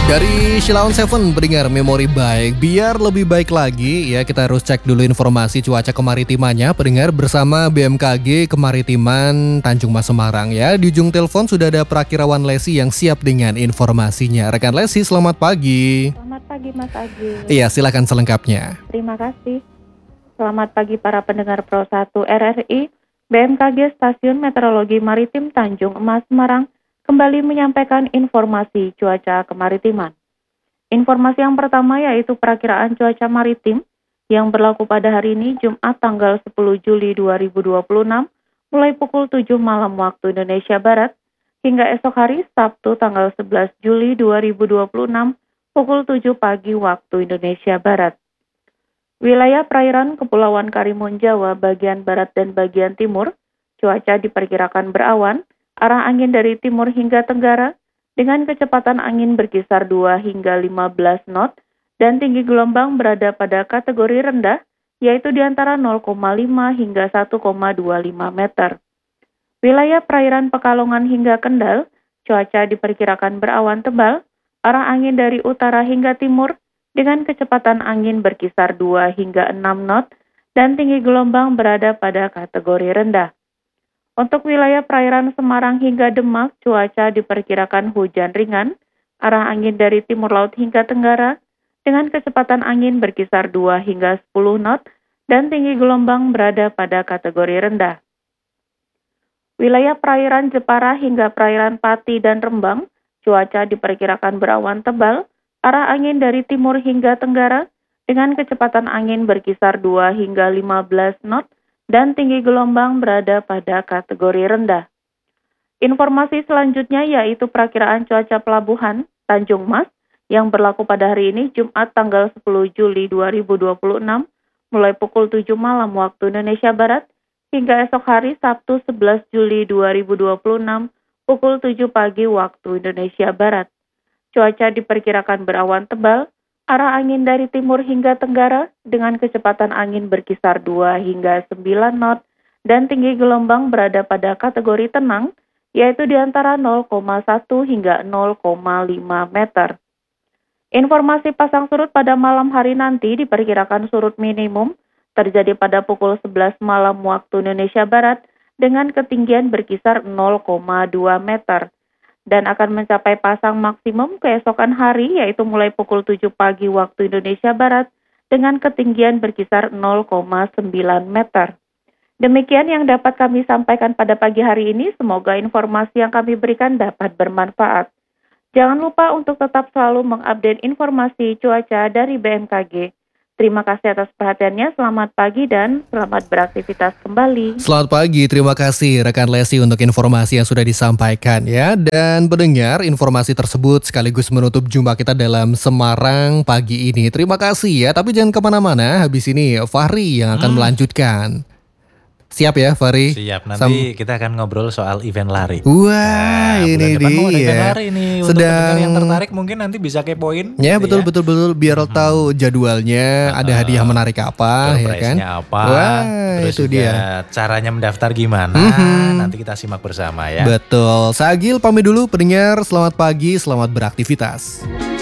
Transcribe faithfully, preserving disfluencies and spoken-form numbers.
Dari Shilaon Seven pendengar memori baik. Biar lebih baik lagi ya, kita harus cek dulu informasi cuaca kemaritimannya pendengar bersama B M K G Kemaritiman Tanjung Mas Semarang ya. Di ujung telepon sudah ada Prakirawan Lesi yang siap dengan informasinya. Rekan Lesi, selamat pagi. Selamat pagi Mas Agil. Iya, silakan selengkapnya. Terima kasih. Selamat pagi para pendengar Pro satu R R I. B M K G Stasiun Meteorologi Maritim Tanjung Mas Semarang kembali menyampaikan informasi cuaca kemaritiman. Informasi yang pertama yaitu perakiraan cuaca maritim yang berlaku pada hari ini Jumat tanggal sepuluh Juli dua ribu dua puluh enam mulai pukul tujuh malam waktu Indonesia Barat hingga esok hari Sabtu tanggal sebelas Juli dua ribu dua puluh enam pukul tujuh pagi waktu Indonesia Barat. Wilayah perairan Kepulauan Karimun Jawa bagian barat dan bagian timur, cuaca diperkirakan berawan, arah angin dari timur hingga tenggara, dengan kecepatan angin berkisar dua hingga lima belas knot, dan tinggi gelombang berada pada kategori rendah, yaitu di antara nol koma lima hingga satu koma dua lima meter. Wilayah perairan Pekalongan hingga Kendal, cuaca diperkirakan berawan tebal, arah angin dari utara hingga timur, dengan kecepatan angin berkisar dua hingga enam knot, dan tinggi gelombang berada pada kategori rendah. Untuk wilayah perairan Semarang hingga Demak, cuaca diperkirakan hujan ringan, arah angin dari timur laut hingga tenggara, dengan kecepatan angin berkisar dua hingga sepuluh knot, dan tinggi gelombang berada pada kategori rendah. Wilayah perairan Jepara hingga perairan Pati dan Rembang, cuaca diperkirakan berawan tebal, arah angin dari timur hingga tenggara, dengan kecepatan angin berkisar dua hingga lima belas knot, dan tinggi gelombang berada pada kategori rendah. Informasi selanjutnya yaitu perakiraan cuaca pelabuhan Tanjung Mas yang berlaku pada hari ini Jumat tanggal sepuluh Juli dua ribu dua puluh enam mulai pukul tujuh malam waktu Indonesia Barat hingga esok hari Sabtu sebelas Juli dua ribu dua puluh enam pukul tujuh pagi waktu Indonesia Barat. Cuaca diperkirakan berawan tebal, arah angin dari timur hingga tenggara dengan kecepatan angin berkisar dua hingga sembilan knot dan tinggi gelombang berada pada kategori tenang yaitu di antara nol koma satu hingga nol koma lima meter. Informasi pasang surut pada malam hari nanti diperkirakan surut minimum terjadi pada pukul sebelas malam waktu Indonesia Barat dengan ketinggian berkisar nol koma dua meter. Dan akan mencapai pasang maksimum keesokan hari yaitu mulai pukul tujuh pagi waktu Indonesia Barat dengan ketinggian berkisar nol koma sembilan meter. Demikian yang dapat kami sampaikan pada pagi hari ini, semoga informasi yang kami berikan dapat bermanfaat. Jangan lupa untuk tetap selalu mengupdate informasi cuaca dari B M K G. Terima kasih atas perhatiannya, selamat pagi dan selamat beraktivitas kembali. Selamat pagi, terima kasih rekan Lesi untuk informasi yang sudah disampaikan ya. Dan pendengar, informasi tersebut sekaligus menutup jumpa kita dalam Semarang pagi ini. Terima kasih ya, tapi jangan kemana-mana, habis ini Fahri yang akan hmm. melanjutkan. Siap ya Fahri? Siap, nanti Sam- kita akan ngobrol soal event lari. Wah, nah, ini dia. Mau ada event lari nih. Sedang untuk yang tertarik mungkin nanti bisa kepoin. Ya gitu betul, ya betul betul biar hmm. tahu jadwalnya, uh, ada hadiah menarik apa ya kan? Apa? Wah, terus itu juga dia. Caranya mendaftar gimana? Mm-hmm. Nanti kita simak bersama ya. Betul. Sagil pamit dulu pendengar, selamat pagi, selamat beraktivitas.